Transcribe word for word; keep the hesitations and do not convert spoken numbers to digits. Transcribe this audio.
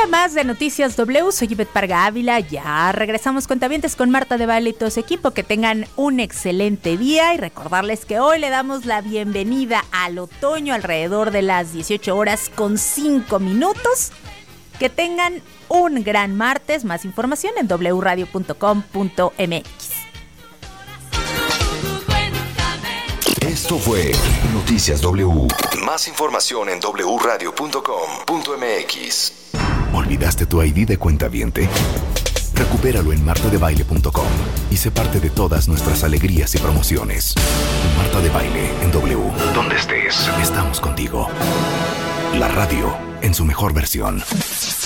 día más de Noticias W. Soy Ivette Parga Ávila. Ya regresamos cuentavientes con Marta de Baile y todo su equipo. Que tengan un excelente día y recordarles que hoy le damos la bienvenida al otoño alrededor de las dieciocho horas con cinco minutos. Que tengan un gran martes. Más información en doble u radio punto com punto m x. Esto fue Noticias W. Más información en doble u radio punto com punto m x. ¿Olvidaste tu I D de cuentaviente? Recupéralo en marta de baile punto com y sé parte de todas nuestras alegrías y promociones. Marta de Baile en W. Donde estés, estamos contigo. La radio en su mejor versión.